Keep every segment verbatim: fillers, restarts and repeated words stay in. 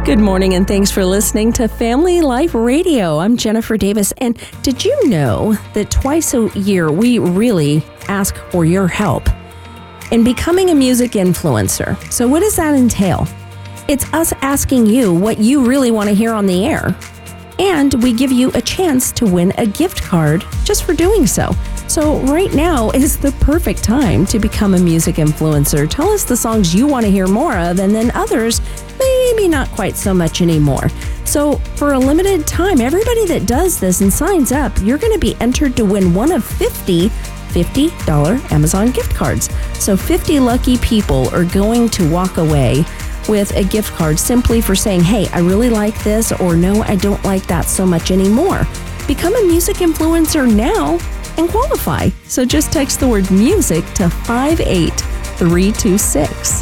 Good morning and thanks for listening to Family Life Radio. I'm Jennifer Davis, and did you know that twice a year we really ask for your help in becoming a music influencer? So what does that entail? It's us asking you what you really want to hear on the air, and we give you a chance to win a gift card just for doing so. So right now is the perfect time to become a music influencer. Tell us the songs you want to hear more of, and then others, maybe not quite so much anymore. So for a limited time, everybody that does this and signs up, you're going to be entered to win one of fifty fifty dollars Amazon gift cards. So fifty lucky people are going to walk away with a gift card simply for saying, hey, I really like this, or no, I don't like that so much anymore. Become a music influencer now and qualify. So just text the word music to five eight three two six.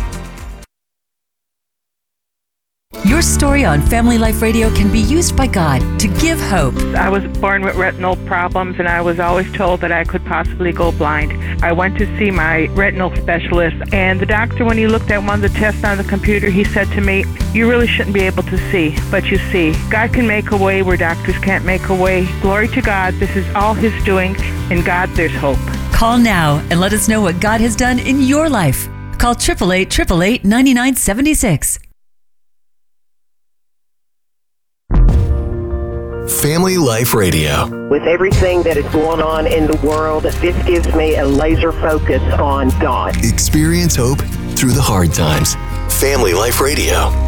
Your story on Family Life Radio can be used by God to give hope. I was born with retinal problems, and I was always told that I could possibly go blind. I went to see my retinal specialist, and the doctor, when he looked at one of the tests on the computer, he said to me, you really shouldn't be able to see, but you see. God can make a way where doctors can't make a way. Glory to God. This is all His doing. In God, there's hope. Call now and let us know what God has done in your life. Call eight eight eight, eight eight eight, nine nine seven six. Family Life Radio. With everything that is going on in the world, this gives me a laser focus on God. Experience hope through the hard times. Family Life Radio.